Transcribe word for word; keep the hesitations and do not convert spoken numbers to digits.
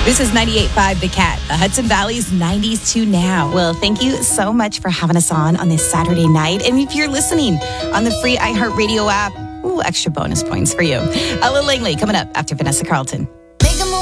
This is ninety-eight point five The Cat, the Hudson Valley's nineties to now. Well, thank you so much for having us on on this Saturday night. And if you're listening on the free iHeartRadio app, ooh, extra bonus points for you. Ella Langley coming up after Vanessa Carlton.